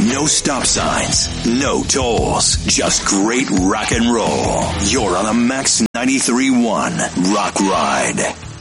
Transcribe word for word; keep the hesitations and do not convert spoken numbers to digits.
No stop signs, no tolls, just great rock and roll. You're on a Max ninety-three point one Rock Ride.